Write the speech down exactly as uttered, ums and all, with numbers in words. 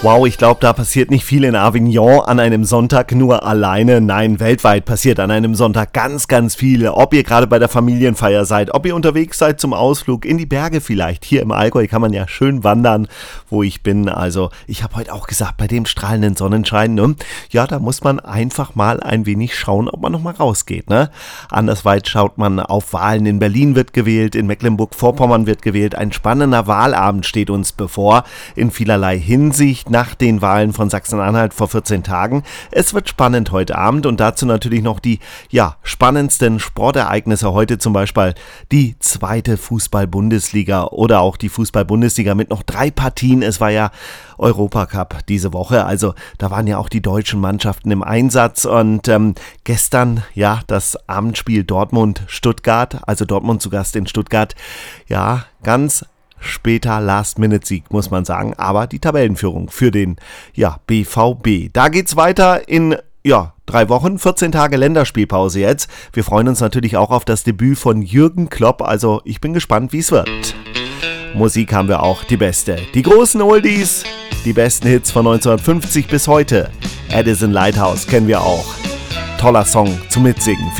Wow, ich glaube, da passiert nicht viel in Avignon an einem Sonntag nur alleine. Nein, weltweit passiert an einem Sonntag ganz, ganz viel. Ob ihr gerade bei der Familienfeier seid, ob ihr unterwegs seid zum Ausflug in die Berge vielleicht. Hier im Allgäu kann man ja schön wandern, wo ich bin. Also ich habe heute auch gesagt, bei dem strahlenden Sonnenschein, ne? Ja, da muss man einfach mal ein wenig schauen, ob man noch mal rausgeht, ne? Andersweit schaut man auf Wahlen. In Berlin wird gewählt, in Mecklenburg-Vorpommern wird gewählt. Ein spannender Wahlabend steht uns bevor, in vielerlei Hinsicht. Nach den Wahlen von Sachsen-Anhalt vor vierzehn Tagen. Es wird spannend heute Abend und dazu natürlich noch die ja, spannendsten Sportereignisse heute, zum Beispiel die zweite Fußball-Bundesliga oder auch die Fußball-Bundesliga mit noch drei Partien. Es war ja Europacup diese Woche, also da waren ja auch die deutschen Mannschaften im Einsatz und ähm, gestern ja das Abendspiel Dortmund-Stuttgart, also Dortmund zu Gast in Stuttgart, ja ganz später Last-Minute-Sieg, muss man sagen, aber die Tabellenführung für den ja, B V B. Da geht's weiter in ja, drei Wochen, vierzehn Tage Länderspielpause jetzt. Wir freuen uns natürlich auch auf das Debüt von Jürgen Klopp, also ich bin gespannt, wie es wird. Musik haben wir auch, die beste. Die großen Oldies, die besten Hits von neunzehnhundertfünfzig bis heute. Addison Lighthouse kennen wir auch. Toller Song zum Mitsingen.